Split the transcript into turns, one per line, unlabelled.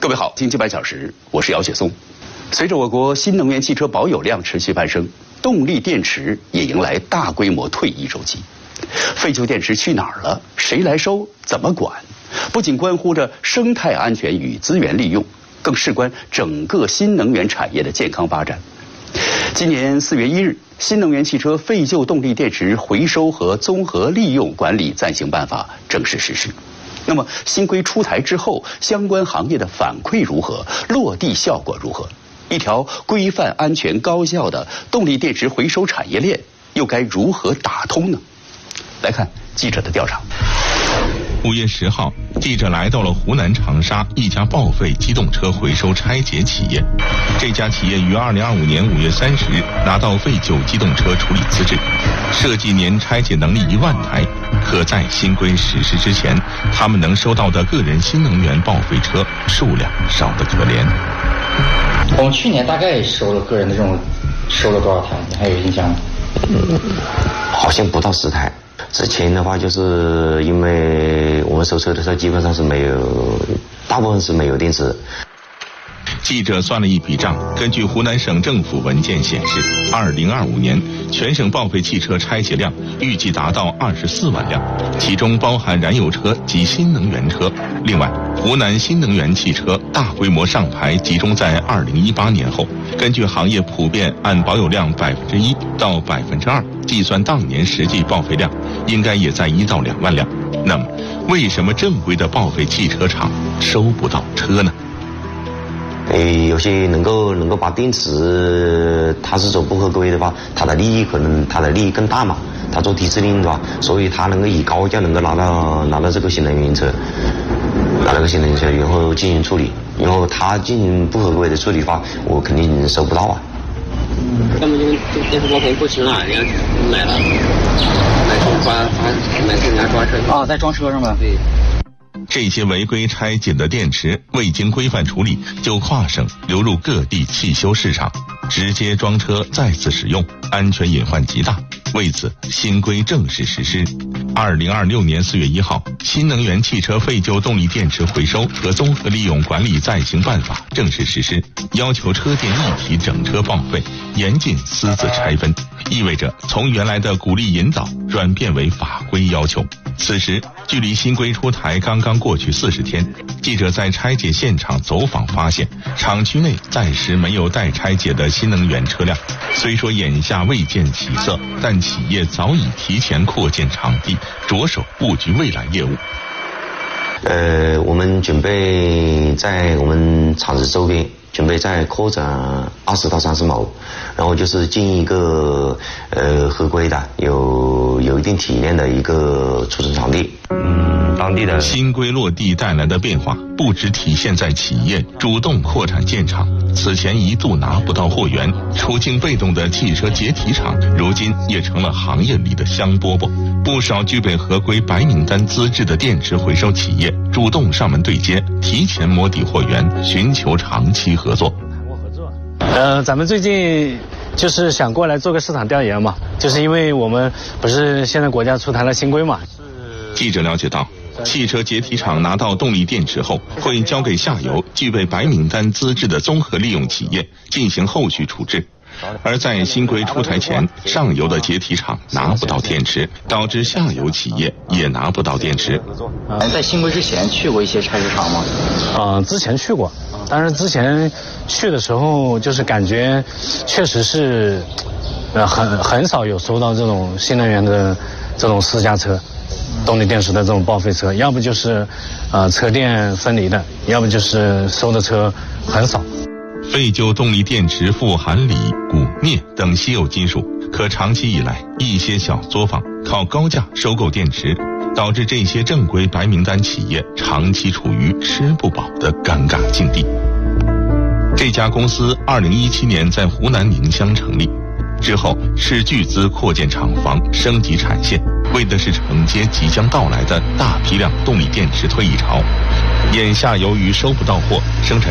位好，经济半小时，我是姚雪松。随着我国新能源汽车保有量持续攀升，动力电池也迎来大规模退役周期。废旧电池去哪儿了？谁来收？怎么管？不仅关乎着生态安全与资源利用，更事关整个新能源产业的健康发展。今年4月1日，新能源汽车废旧动力电池回收和综合利用管理暂行办法正式实施。那么新规出台之后，相关行业的反馈如何？落地效果如何？一条规范、安全、高效的动力电池回收产业链又该如何打通呢？来看记者的调查。
5月10号，记者来到了湖南长沙一家报废机动车回收拆解企业。这家企业于2025年5月30日拿到废旧机动车处理资质，设计年拆解能力1万台。可在新规实施之前，他们能收到的个人新能源报废车数量少得可怜。
我们去年大概收了个人的这种，收了多少台？你还有印象吗？
好像不到10台。之前的话，就是因为我们收车的时候基本上是没有，大部分是没有电池。
记者算了一笔账，根据湖南省政府文件显示，2025年全省报废汽车拆解量预计达到24万辆，其中包含燃油车及新能源车。另外，湖南新能源汽车大规模上牌集中在2018年后，根据行业普遍按保有量1%到2%计算当年实际报废量，应该也在1到2万辆。那么，为什么正规的报废汽车厂收不到车呢？
有些能够把电池，它是走不合规的话，它的利益更大嘛，它做低质量的话，所以它能够以高价能够拿到这个新能源车，然后进行处理，然后它进行不合规的处理的话，我肯定收不到啊。
他们这电池包肯定不行了，人家买了，买人家装车
啊，在装车上面。
对。
这些违规拆解的电池未经规范处理，就跨省流入各地汽修市场，直接装车再次使用，安全隐患极大。为此，新规正式实施。2026年4月1号，新能源汽车废旧动力电池回收和综合利用管理暂行办法正式实施，要求车店一体整车报废，严禁私自拆分，意味着从原来的鼓励引导转变为法规要求。此时，距离新规出台刚刚过去40天，记者在拆解现场走访发现，厂区内暂时没有待拆解的新能源车辆。虽说眼下未见起色，但企业早已提前扩建场地，着手布局未来业务。
我们准备在我们厂子周边准备再扩展20到30亩，然后就是进一个合规的有一定体量的一个储存场地。当地的
新规落地带来的变化，不只体现在企业主动扩产建厂，此前一度拿不到货源、处境被动的汽车解体厂，如今也成了行业里的香饽饽。不少具备合规白名单资质的电池回收企业主动上门对接，提前摸底货源，寻求长期合作。
咱们最近就是想过来做个市场调研嘛，就是因为我们不是现在国家出台了新规嘛。
记者了解到，汽车解体厂拿到动力电池后，会交给下游具备白名单资质的综合利用企业进行后续处置。而在新规出台前，上游的解体厂拿不到电池，导致下游企业也拿不到电池。
在新规之前去过一些拆车厂吗？
之前去过，但是之前去的时候就是感觉确实是很少有收到这种新能源的这种私家车动力电池的这种报废车，要不就是车电分离的，要不就是收的车很少。
废旧动力电池富含锂、钴、镍等稀有金属，可长期以来一些小作坊靠高价收购电池，导致这些正规白名单企业长期处于吃不饱的尴尬境地。这家公司2017年在湖南宁乡成立，之后是巨资扩建厂房、升级产线，为的是承接即将到来的大批量动力电池退役潮。眼下由于收不到货，生产